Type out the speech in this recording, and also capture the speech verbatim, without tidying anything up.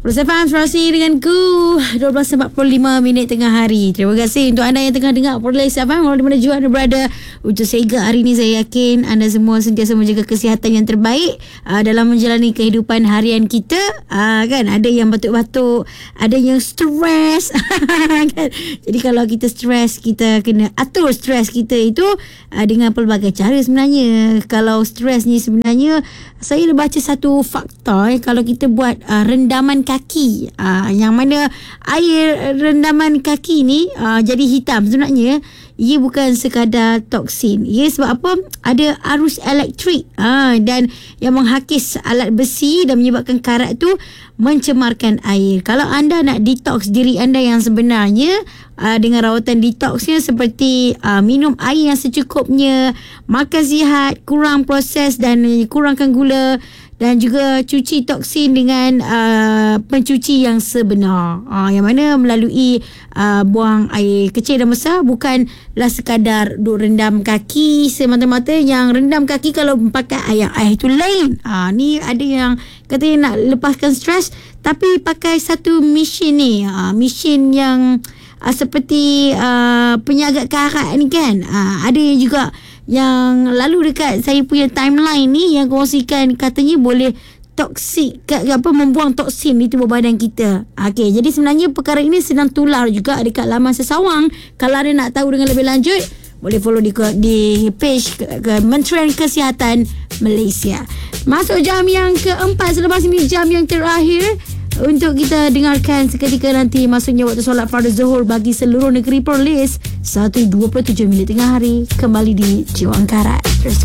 Bersama Frasi denganku dua belas empat puluh lima minit tengah hari. Terima kasih untuk anda yang tengah dengar Podcast F M walau di mana juga anda berada. Untuk sehingga hari ini saya yakin anda semua sentiasa menjaga kesihatan yang terbaik uh, dalam menjalani kehidupan harian kita. Uh, kan ada yang batuk-batuk, ada yang stres. Kan? Jadi kalau kita stres, kita kena atur stres kita itu uh, dengan pelbagai cara sebenarnya. Kalau stres ni sebenarnya saya dah baca satu fakta eh, kalau kita buat uh, rendaman kaki uh, yang mana air rendaman kaki ni uh, jadi hitam sebenarnya ia bukan sekadar toksin. Ia sebab apa? Ada arus elektrik uh, dan yang menghakis alat besi dan menyebabkan karat tu mencemarkan air. Kalau anda nak detox diri anda yang sebenarnya uh, dengan rawatan detoxnya seperti uh, minum air yang secukupnya, makan sihat, kurang proses dan kurangkan gula, dan juga cuci toksin dengan uh, pencuci yang sebenar. Uh, yang mana melalui uh, buang air kecil dan besar, bukanlah sekadar duk rendam kaki semata-mata. Yang rendam kaki kalau pakai air, air itu lain. Uh, ni ada yang katanya nak lepaskan stres tapi pakai satu mesin ni. Uh, mesin yang uh, seperti uh, penyagat karat ni kan. Uh, ada yang juga yang lalu dekat saya punya timeline ni yang kongsikan katanya boleh toksik, apa, membuang toksin di tubuh badan kita. Okey, jadi sebenarnya perkara ini sedang tular juga dekat laman Sesawang. Kalau anda nak tahu dengan lebih lanjut, boleh follow di, di page Kementerian Kesihatan Malaysia. Masuk jam yang keempat, selepas ini jam yang terakhir untuk kita dengarkan seketika nanti masuknya waktu solat fardu zuhur bagi seluruh negeri Perlis. Satu dua puluh tujuh minit tengah hari. Kembali di Jiwa Angkara.